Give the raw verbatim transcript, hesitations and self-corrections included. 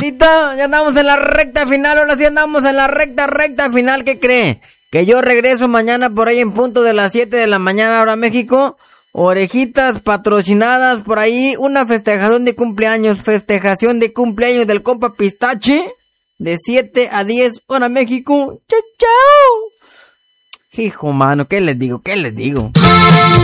Racita, ya andamos en la recta final, ahora sí andamos en la recta, recta final, ¿qué cree? Que yo regreso mañana por ahí en punto de las siete de la mañana, hora México. Orejitas patrocinadas por ahí, una festejación de cumpleaños, festejación de cumpleaños del compa Pistache, de siete a diez, hora México. ¡Chao, chao! Hijo, mano, ¿qué les digo? ¿Qué les digo?